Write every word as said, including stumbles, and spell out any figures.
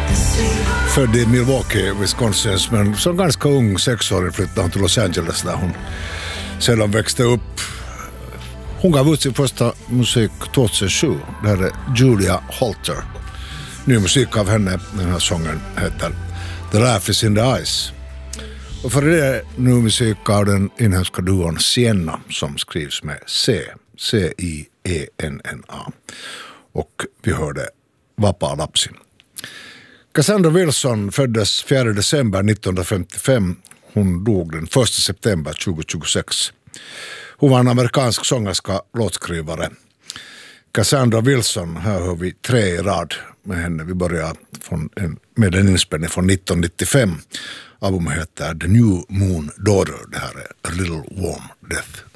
Född i Milwaukee, Wisconsin, men som ganska ung sexåring flyttade hon till Los Angeles där hon sedan växte upp. Hon gav ut sin första musik tjugohundrasju. Det här är Julia Holter. Ny musik av henne, den här sången heter The Laugh is in the Eyes. Och för det är ny musik av den inhemska duon Sienna som skrivs med C, C I E N N A. Och vi hörde Vapaa Lapsi. Cassandra Wilson föddes fjärde december nittonhundrafemtiofem. Hon dog den första september tjugohundratjugosex. Hon var en amerikansk sångerska, låtskrivare. Cassandra Wilson, här har vi tre i rad med henne. Vi börjar från en, med en inspelning från nittonhundranittiofem. Albumet heter The New Moon Daughter. Det här är A Little Warm Death.